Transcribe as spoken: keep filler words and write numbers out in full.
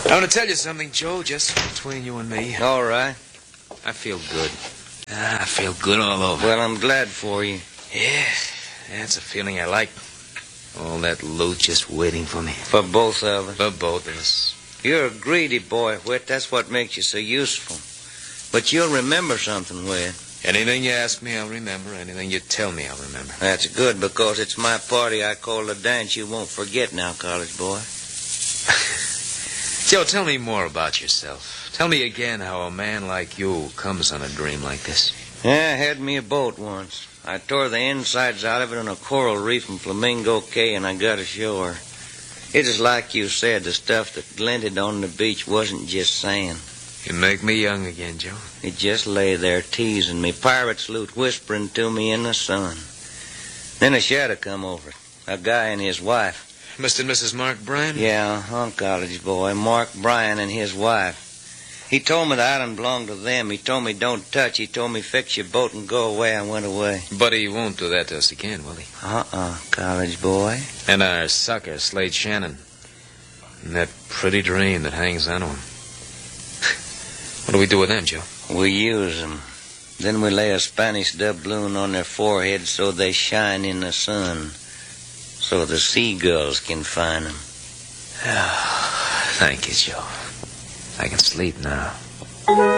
I want to tell you something, Joe, just between you and me. All right. I feel good. Ah, I feel good all over. Well, I'm glad for you. Yeah, that's a feeling I like. All that loot just waiting for me. For both of us. For both of us. You're a greedy boy, Whit. That's what makes you so useful. But you'll remember something, Whit. Anything you ask me, I'll remember. Anything you tell me, I'll remember. That's good, because it's my party I call the dance you won't forget now, college boy. Joe, tell me more about yourself. Tell me again how a man like you comes on a dream like this. Yeah, I had me a boat once. I tore the insides out of it on a coral reef in Flamingo Cay, and I got ashore. It is like you said, the stuff that glinted on the beach wasn't just sand. You make me young again, Joe. It just lay there teasing me, pirate's loot whispering to me in the sun. Then a shadow come over it, a guy and his wife. Mister and Missus Mark Bryan? Yeah, huh, college boy, Mark Bryan and his wife. He told me the island belonged to them. He told me don't touch. He told me fix your boat and go away. I went away. But he won't do that to us again, will he? Uh-uh, college boy. And our sucker, Slade Shannon. And that pretty dream that hangs on to him. What do we do with them, Joe? We use them. Then we lay a Spanish doubloon on their foreheads so they shine in the sun. So the seagulls can find them. Oh, thank you, Joe. I can sleep now.